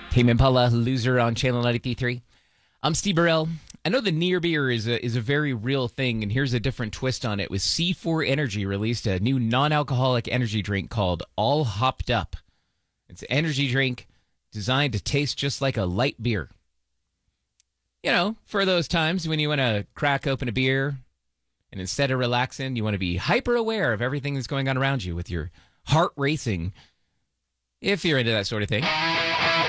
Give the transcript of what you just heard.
Tame Impala, Loser on Channel 93.3. I'm Steve Burrell. I know the near beer is a very real thing, and here's a different twist on it. With C4 Energy released a new non-alcoholic energy drink called All Hopped Up. It's an energy drink designed to taste just like a light beer. You know, for those times when you want to crack open a beer, and instead of relaxing, you want to be hyper aware of everything that's going on around you with your heart racing, if you're into that sort of thing.